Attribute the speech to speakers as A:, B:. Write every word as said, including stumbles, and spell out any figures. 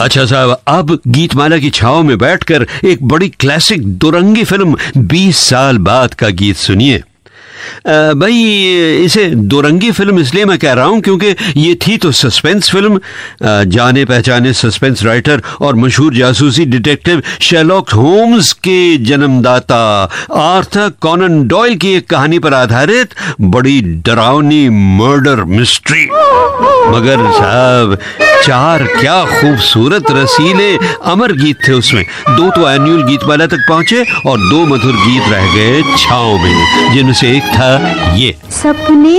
A: अच्छा साहब, अब गीतमाला की छांव में बैठकर एक बड़ी क्लासिक दुरंगी फिल्म बीस साल बाद का गीत सुनिए। भाई, इसे दुरंगी फिल्म इसलिए मैं कह रहा हूं क्योंकि ये थी तो सस्पेंस फिल्म। आ, जाने पहचाने सस्पेंस राइटर और मशहूर जासूसी डिटेक्टिव शेरलॉक होम्स के जन्मदाता आर्थर कॉनन डॉयल की एक कहानी पर आधारित बड़ी डरावनी मर्डर मिस्ट्री। मगर साहब, चार क्या खूबसूरत रसीले अमर गीत थे उसमें। दो तो एनुअल गीतमाला तक पहुंचे और दो मधुर गीत रह गए छांव में, जिनमें से एक था ये।
B: सपने